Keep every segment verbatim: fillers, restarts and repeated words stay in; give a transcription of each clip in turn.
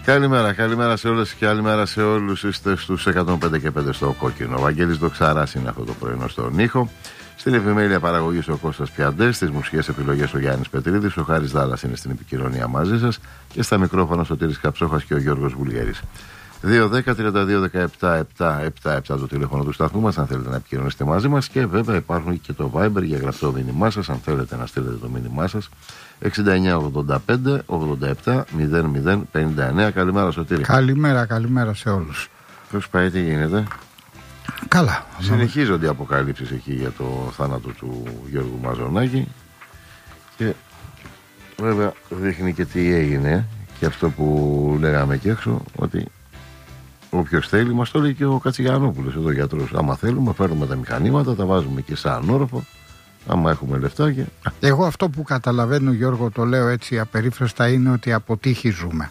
Καλημέρα, καλημέρα σε όλες και καλημέρα σε όλους. Είστε στους εκατόν πέντε και πέντε στο κόκκινο. Ο Βαγγέλης Δοξαράς είναι αυτό το πρωινό στον ήχο. Στην επιμέλεια παραγωγής ο Κώστας Πιαντές. Στις μουσικές επιλογές ο Γιάννης Πετρίδης. Ο Χάρης Δάλλας είναι στην επικοινωνία μαζί σας. Και στα μικρόφωνα ο Σωτήρης Καψόχας και ο Γιώργος Βουλγέρης. δύο δέκα τριάντα δύο δεκαεπτά επτακόσια εβδομήντα επτά το τηλέφωνο του σταθμού μας, αν θέλετε να επικοινωνήσετε μαζί μας. Και βέβαια υπάρχουν και το Viber για γραπτό μήνυμά σας, αν θέλετε να στείλετε το μήνυμά σας. εξήντα εννιά ογδόντα πέντε ογδόντα επτά μηδέν μηδέν πενήντα εννέα. Καλημέρα, Σωτήρη. Καλημέρα, καλημέρα σε όλους. Πώς πάει, τι γίνεται? Καλά. Συνεχίζονται οι αποκαλύψεις εκεί για το θάνατο του Γιώργου Μαζονάκη. Και βέβαια δείχνει και τι έγινε. Και αυτό που λέγαμε και έξω, ότι όποιος θέλει, μας το λέει και ο Κατσιγιανόπουλος εδώ, γιατρός. Άμα θέλουμε, φέρνουμε τα μηχανήματα, τα βάζουμε και σαν όροφο. Άμα έχουμε λεφτά και... Εγώ αυτό που καταλαβαίνω, Γιώργο, το λέω έτσι απερίφραστα, είναι ότι αποτύχει ζούμε.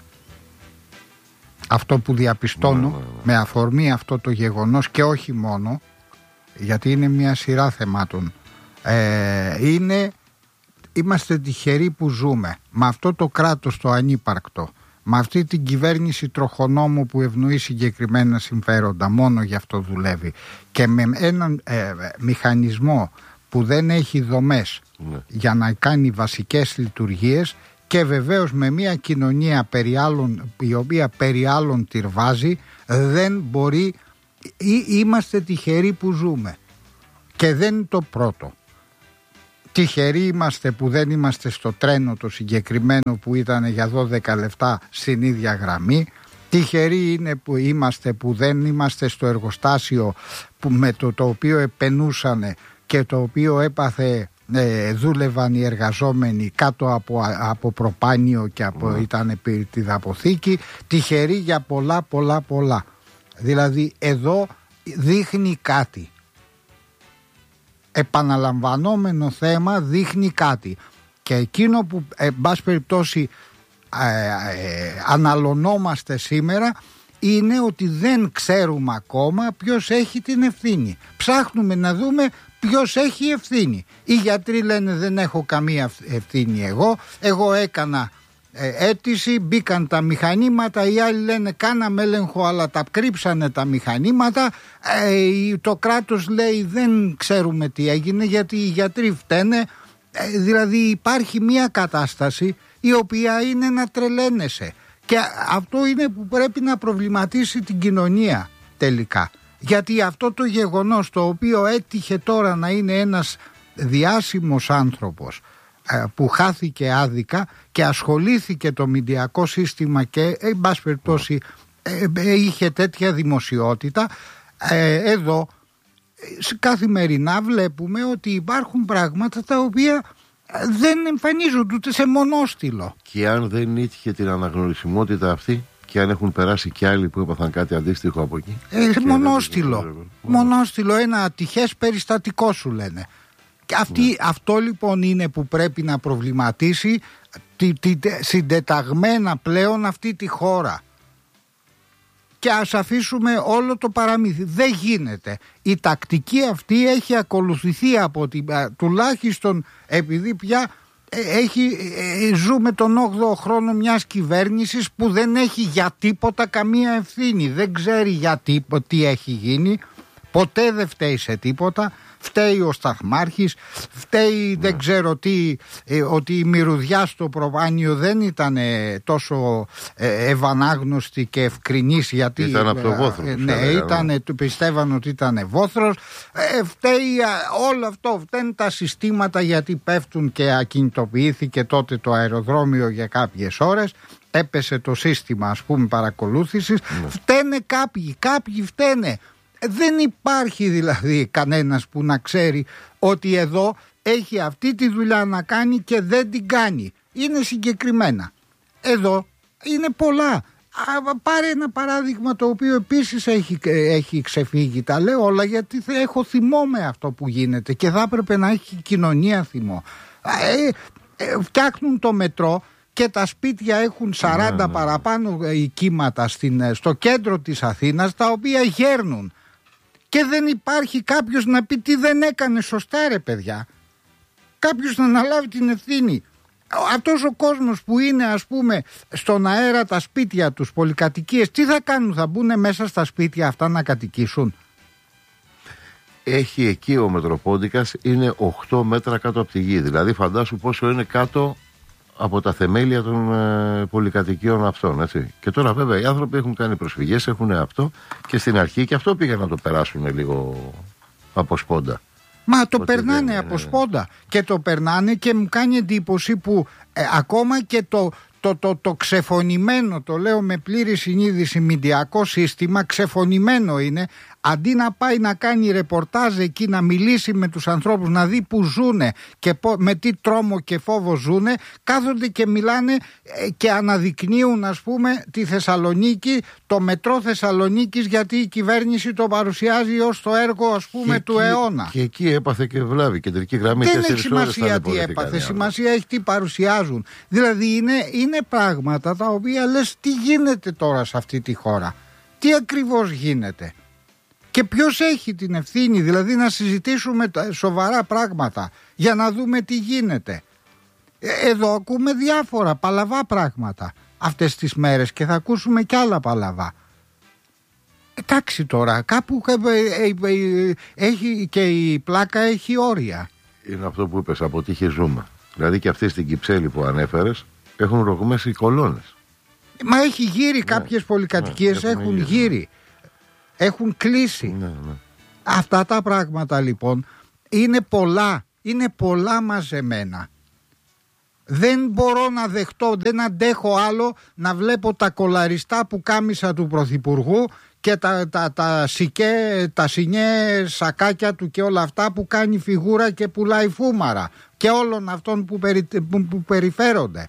Αυτό που διαπιστώνω, ναι, ναι, ναι. με αφορμή αυτό το γεγονός, και όχι μόνο, γιατί είναι μια σειρά θεμάτων, ε, είναι, είμαστε τυχεροί που ζούμε με αυτό το κράτος το ανύπαρκτο, με αυτή την κυβέρνηση τροχονόμου που ευνοεί συγκεκριμένα συμφέροντα, μόνο γι' αυτό δουλεύει, και με έναν ε, μηχανισμό που δεν έχει δομές, ναι. για να κάνει βασικές λειτουργίες, και βεβαίως με μια κοινωνία περί άλλων, η οποία περί άλλων τυρβάζει, δεν μπορεί. Ή, είμαστε τυχεροί που ζούμε, και δεν είναι το πρώτο. Τυχεροί είμαστε που δεν είμαστε στο τρένο το συγκεκριμένο που ήταν για δώδεκα λεπτά στην ίδια γραμμή. Τυχεροί είναι που είμαστε που δεν είμαστε στο εργοστάσιο που με το, το οποίο επενούσανε και το οποίο έπαθε, ε, δούλευαν οι εργαζόμενοι κάτω από, από προπάνιο και από, mm. ήταν επί τη δαποθήκη. Τυχεροί για πολλά πολλά πολλά. Δηλαδή εδώ δείχνει κάτι. Επαναλαμβανόμενο θέμα, δείχνει κάτι. Και εκείνο που εν πάση περιπτώσει ε, ε, αναλωνόμαστε σήμερα είναι ότι δεν ξέρουμε ακόμα ποιος έχει την ευθύνη. Ψάχνουμε να δούμε ποιος έχει ευθύνη. Οι γιατροί λένε δεν έχω καμία ευθύνη εγώ, εγώ έκανα ε, αίτηση, μπήκαν τα μηχανήματα, οι άλλοι λένε κάναμε έλεγχο αλλά τα κρύψανε τα μηχανήματα, ε, το κράτος λέει δεν ξέρουμε τι έγινε γιατί οι γιατροί φταίνε, ε, δηλαδή υπάρχει μια κατάσταση η οποία είναι να τρελαίνεσαι, και αυτό είναι που πρέπει να προβληματίσει την κοινωνία τελικά. Γιατί αυτό το γεγονός, το οποίο έτυχε τώρα να είναι ένας διάσημος άνθρωπος που χάθηκε άδικα και ασχολήθηκε το μηντιακό σύστημα και εν πάση περιπτώσει είχε τέτοια δημοσιότητα, εδώ καθημερινά βλέπουμε ότι υπάρχουν πράγματα τα οποία δεν εμφανίζονται ούτε σε μονόστιλο. Και αν δεν ήτυχε την αναγνωρισιμότητα αυτή, και αν έχουν περάσει κι άλλοι που έπαθαν κάτι αντίστοιχο από εκεί. Ε, μονόστιλο. Δεν... Μονόστιλο, ένα ατυχές περιστατικό σου λένε. Και αυτή, ναι. Αυτό λοιπόν είναι που πρέπει να προβληματίσει τη, τη, τη, συντεταγμένα πλέον αυτή τη χώρα. Και ας αφήσουμε όλο το παραμύθι. Δεν γίνεται. Η τακτική αυτή έχει ακολουθηθεί από την, τουλάχιστον επειδή πια έχει, ζούμε τον όγδοο χρόνο μιας κυβέρνησης που δεν έχει για τίποτα καμία ευθύνη. Δεν ξέρει για τι, τι έχει γίνει. Ποτέ δεν φταίει σε τίποτα. Φταίει ο Σταθμάρχης, φταίει ναι. δεν ξέρω τι, ε, ότι η μυρωδιά στο προβάνιο δεν ήταν ε, τόσο ε, ευανάγνωστη και ευκρινής, γιατί ήταν από το βόθρο. Ε, ναι, ήταν, πιστεύαν ότι ήταν βόθρος. Ε, φταίει όλο αυτό, φταίνουν τα συστήματα γιατί πέφτουν, και ακινητοποιήθηκε τότε το αεροδρόμιο για κάποιες ώρες. Έπεσε το σύστημα, ας πούμε, παρακολούθησης. Ναι. Φταίνε κάποιοι, κάποιοι φταίνε. Δεν υπάρχει δηλαδή κανένας που να ξέρει ότι εδώ έχει αυτή τη δουλειά να κάνει και δεν την κάνει. Είναι συγκεκριμένα. Εδώ είναι πολλά. Α, πάρε ένα παράδειγμα το οποίο επίσης έχει, έχει ξεφύγει. Τα λέω όλα γιατί θα έχω θυμό με αυτό που γίνεται και θα έπρεπε να έχει κοινωνία θυμό. Ε, ε, φτιάχνουν το μετρό και τα σπίτια έχουν σαράντα ναι, ναι. παραπάνω οικίματα στην, στο κέντρο της Αθήνας, τα οποία γέρνουν. Και δεν υπάρχει κάποιος να πει τι δεν έκανε σωστά, ρε παιδιά. Κάποιος να αναλάβει την ευθύνη. Αυτός ο κόσμος που είναι, ας πούμε, στον αέρα τα σπίτια τους, πολυκατοικίες, τι θα κάνουν, θα μπουν μέσα στα σπίτια αυτά να κατοικήσουν? Έχει εκεί ο Μετροπόντικας, είναι οκτώ μέτρα κάτω από τη γη. Δηλαδή φαντάσου πόσο είναι κάτω από τα θεμέλια των ε, πολυκατοικίων αυτών, έτσι. Και τώρα βέβαια οι άνθρωποι έχουν κάνει προσφυγές, έχουν αυτό, και στην αρχή και αυτό πήγαν να το περάσουν λίγο από σπόντα. Μα το περνάνε δεν, από ναι. σπόντα, και το περνάνε, και μου κάνει εντύπωση που ε, ακόμα και το, το, το, το ξεφωνημένο, το λέω με πλήρη συνείδηση, μηντιακό σύστημα, ξεφωνημένο είναι. Αντί να πάει να κάνει ρεπορτάζ εκεί, να μιλήσει με τους ανθρώπους, να δει που ζουνε και με τι τρόμο και φόβο ζουνε, κάθονται και μιλάνε και αναδεικνύουν, ας πούμε, τη Θεσσαλονίκη, το μετρό Θεσσαλονίκης, γιατί η κυβέρνηση το παρουσιάζει ως το έργο, ας πούμε, και του εκεί, αιώνα. Και εκεί έπαθε και βλάβη, κεντρική γραμμή. Δεν έχει σημασία τι έπαθε, σημασία έχει τι παρουσιάζουν. Δηλαδή είναι, είναι πράγματα τα οποία λες, τι γίνεται τώρα σε αυτή τη χώρα, τι ακριβώς γίνεται. Και ποιος έχει την ευθύνη, δηλαδή να συζητήσουμε τα σοβαρά πράγματα για να δούμε τι γίνεται. Εδώ ακούμε διάφορα παλαβά πράγματα αυτές τις μέρες και θα ακούσουμε κι άλλα παλαβά. Εντάξει τώρα, κάπου έχει, και η πλάκα έχει όρια. Είναι αυτό που είπες, από τύχη ζούμε. Δηλαδή και αυτή στην Κυψέλη που ανέφερες έχουν ρογμές οι κολόνες. Μα έχει γύρει, ναι, κάποιες πολυκατοικίες, ναι, έχουν, έχουν γύρει. γύρει. Έχουν κλείσει. Ναι, ναι. Αυτά τα πράγματα λοιπόν είναι πολλά, είναι πολλά μαζεμένα. Δεν μπορώ να δεχτώ, δεν αντέχω άλλο να βλέπω τα κολαριστά που κάμισα του Πρωθυπουργού και τα, τα, τα, σικέ, τα σινιέ σακάκια του και όλα αυτά που κάνει φιγούρα και πουλάει φούμαρα και όλων αυτών που, περι, που, που περιφέρονται.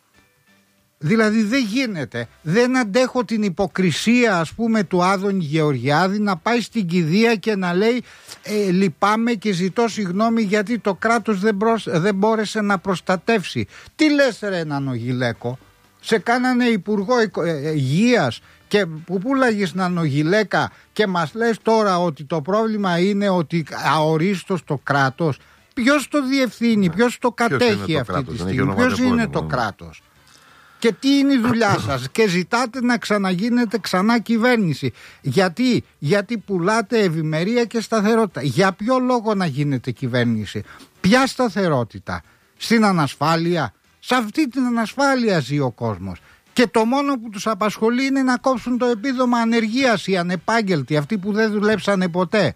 Δηλαδή δεν γίνεται, δεν αντέχω την υποκρισία, ας πούμε, του Άδωνη Γεωργιάδη να πάει στην κηδεία και να λέει ε, λυπάμαι και ζητώ συγγνώμη γιατί το κράτος δεν, προσ... δεν μπόρεσε να προστατεύσει. Τι λες ρε Νανογιλέκο, σε κάνανε υπουργό υγείας και που πουλάγες Νανογιλέκα και μας λες τώρα ότι το πρόβλημα είναι ότι αορίστος το κράτος. Ποιος το διευθύνει, ποιος το κατέχει αυτή τη στιγμή, ποιος είναι το κράτος? Και τι είναι η δουλειά σας? Και ζητάτε να ξαναγίνετε ξανά κυβέρνηση. Γιατί? Γιατί πουλάτε ευημερία και σταθερότητα. Για ποιο λόγο να γίνετε κυβέρνηση? Ποια σταθερότητα? Στην ανασφάλεια? Σε αυτή την ανασφάλεια ζει ο κόσμος. Και το μόνο που τους απασχολεί είναι να κόψουν το επίδομα ανεργίας οι ανεπάγγελτοι, αυτοί που δεν δουλέψανε ποτέ.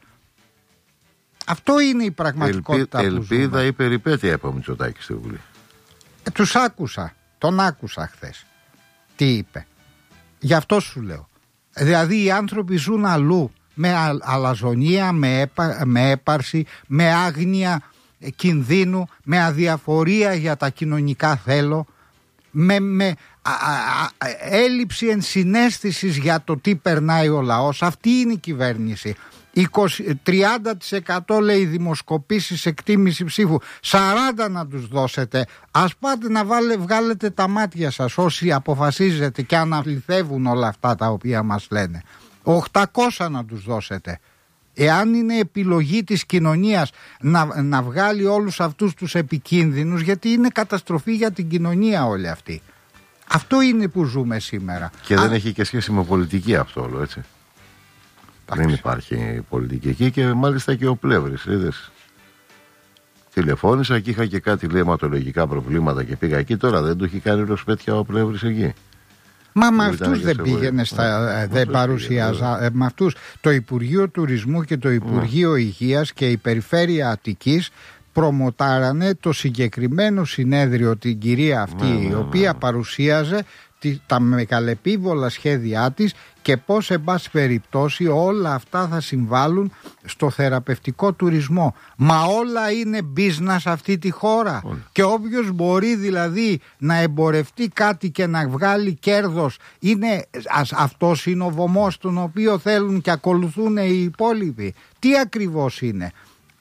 Αυτό είναι η πραγματικότητα. Ελπί, που ζούμε. Ελπίδα ή περιπέτεια από Μητσοτάκη στη Βουλή. Ε, τους άκουσα. Τον άκουσα χθες. Τι είπε. Γι' αυτό σου λέω. Δηλαδή οι άνθρωποι ζουν αλλού. Με α, αλαζονία, με, έπα, με έπαρση, με άγνοια κινδύνου, με αδιαφορία για τα κοινωνικά θέλω, με, με α, α, α, έλλειψη ενσυναίσθησης για το τι περνάει ο λαός. Αυτή είναι η κυβέρνηση. είκοσι, τριάντα τοις εκατό λέει δημοσκοπήσεις εκτίμηση ψήφου, σαράντα τοις εκατό να τους δώσετε. Ας πάτε να βάλε, βγάλετε τα μάτια σας όσοι αποφασίζετε και αναλυθεύουν όλα αυτά τα οποία μας λένε. οκτακόσια να τους δώσετε. Εάν είναι επιλογή της κοινωνίας να, να βγάλει όλους αυτούς τους επικίνδυνους, γιατί είναι καταστροφή για την κοινωνία όλη αυτή. Αυτό είναι που ζούμε σήμερα. Και Α... δεν έχει και σχέση με πολιτική αυτό όλο, έτσι. Δεν υπάρχει πολιτική εκεί και μάλιστα και ο Πλεύρης, είδες. Τηλεφώνησα και είχα και κάτι αιματολογικά προβλήματα και πήγα εκεί. Τώρα δεν του έχει κάνει ροσπέτια ο Πλεύρης εκεί. Μα με αυτούς δεν πήγαινε, στα, ε, δεν παρουσιάζα. Ε, με αυτούς το Υπουργείο Τουρισμού και το Υπουργείο mm. Υγείας και η Περιφέρεια Αττικής προμοτάρανε το συγκεκριμένο συνέδριο, την κυρία αυτή, mm. η οποία παρουσίαζε τα μεγαλεπίβολα σχέδιά της και πώς εν πάση περιπτώσει όλα αυτά θα συμβάλλουν στο θεραπευτικό τουρισμό. Μα όλα είναι business αυτή τη χώρα. Όλα. Και όποιος μπορεί δηλαδή να εμπορευτεί κάτι και να βγάλει κέρδος, είναι, αυτός είναι ο βωμός τον οποίο θέλουν και ακολουθούν οι υπόλοιποι. Τι ακριβώς είναι?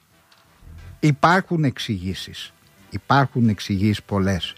Υπάρχουν εξηγήσεις. Υπάρχουν εξηγήσεις πολλές.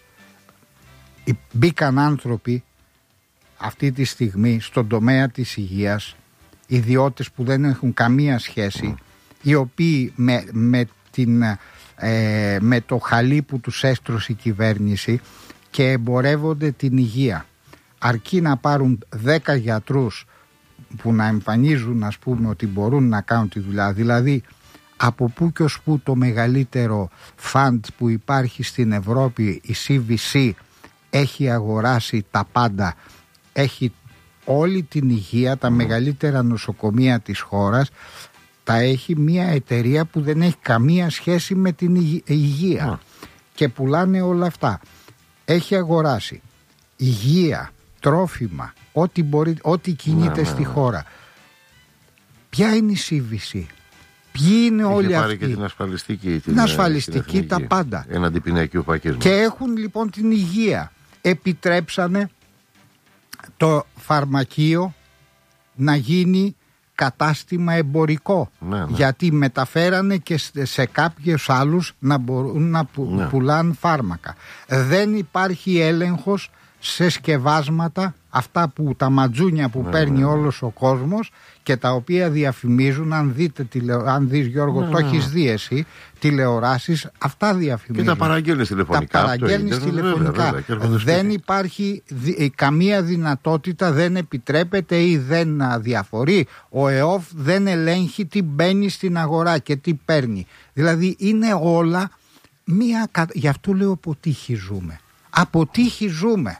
Μπήκαν άνθρωποι αυτή τη στιγμή στον τομέα της υγείας, ιδιώτες που δεν έχουν καμία σχέση, mm. οι οποίοι με, με την ε, με το χαλί που τους έστρωσε η κυβέρνηση και εμπορεύονται την υγεία. Αρκεί να πάρουν δέκα γιατρούς που να εμφανίζουν, ας πούμε, ότι μπορούν να κάνουν τη δουλειά. Δηλαδή από πού και ως πού το μεγαλύτερο φαντ που υπάρχει στην Ευρώπη, η σι βι σι, έχει αγοράσει τα πάντα, έχει όλη την υγεία, τα μεγαλύτερα νοσοκομεία της χώρας, τα έχει μια εταιρεία που δεν έχει καμία σχέση με την υγεία και πουλάνε όλα αυτά. Έχει αγοράσει υγεία, τρόφιμα, ό,τι, μπορεί, ό,τι κινείται ναι, στη ναι. χώρα. Ποια είναι η σι βι σι? Ποιοι είναι όλοι αυτοί? Έχει πάρει και την ασφαλιστική, την, την ασφαλιστική την τα πάντα. Ένα αντιπινακίου πακίσμα. Και έχουν λοιπόν την υγεία. Επιτρέψανε το φαρμακείο να γίνει κατάστημα εμπορικό. Ναι, ναι. Γιατί μεταφέρανε και σε κάποιους άλλους να μπορούν να που, ναι. πουλάνε φάρμακα. Δεν υπάρχει έλεγχος σε σκευάσματα, αυτά που τα ματζούνια που ναι, παίρνει ναι. όλος ο κόσμος και τα οποία διαφημίζουν. Αν δείτε, τηλεο... αν δεις Γιώργο, ναι, το ναι. έχεις δει εσύ, τηλεοράσεις, αυτά διαφημίζουν. Και τα παραγγέλνεις τηλεφωνικά. Τα παραγγέλνεις τηλεφωνικά. Βέβαια, βέβαια, δεν υπάρχει δι... καμία δυνατότητα, δεν επιτρέπεται ή δεν αδιαφορεί. Ο ΕΟΦ δεν ελέγχει τι μπαίνει στην αγορά και τι παίρνει. Δηλαδή είναι όλα μία... Γι' αυτό λέω αποτύχει ζούμε. Αποτύχει ζούμε.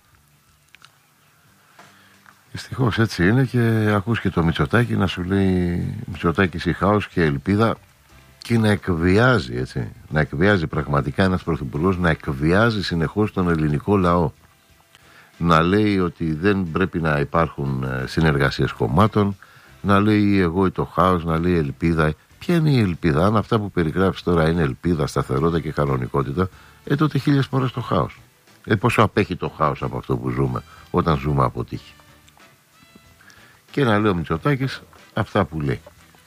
Δυστυχώς έτσι είναι, και ακούς και το Μητσοτάκη να σου λέει Μητσοτάκης ή χάος και ελπίδα, και να εκβιάζει, έτσι, να εκβιάζει πραγματικά ένας πρωθυπουργός, να εκβιάζει συνεχώς τον ελληνικό λαό, να λέει ότι δεν πρέπει να υπάρχουν συνεργασίες κομμάτων, να λέει εγώ ή το χάος, να λέει ελπίδα. Ποια είναι η ελπίδα? Αν αυτά που περιγράφεις τώρα είναι ελπίδα, σταθερότητα και κανονικότητα, ε τότε χίλιες φορές το χάος. Ε, πόσο απέχει το χάος από αυτό που ζούμε όταν ζούμε από τύχη? Και να λέει ο Μητσοτάκης αυτά που λέει.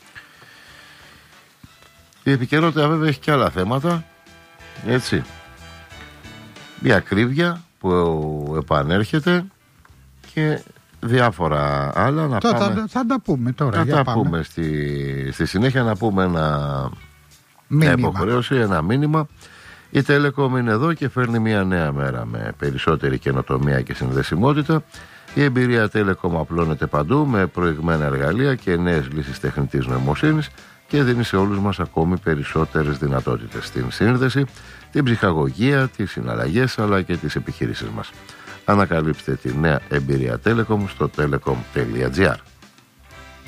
Η επικαιρότητα βέβαια έχει και άλλα θέματα, έτσι. Η ακρίβεια που επανέρχεται και διάφορα άλλα. Να Τώρα, πάμε, θα, θα τα πούμε τώρα. Θα για τα πάμε. πούμε στη, στη συνέχεια, να πούμε ένα, μια υποχρέωση, ένα μήνυμα. Η Telecom είναι εδώ και φέρνει μια νέα μέρα με περισσότερη καινοτομία και συνδεσιμότητα. Η εμπειρία Telecom απλώνεται παντού με προηγμένα εργαλεία και νέες λύσεις τεχνητής νοημοσύνης και δίνει σε όλους μας ακόμη περισσότερες δυνατότητες στην σύνδεση, την ψυχαγωγία, τις συναλλαγές αλλά και τις επιχειρήσεις μας. Ανακαλύψτε τη νέα εμπειρία Telecom στο telecom τελεία gr.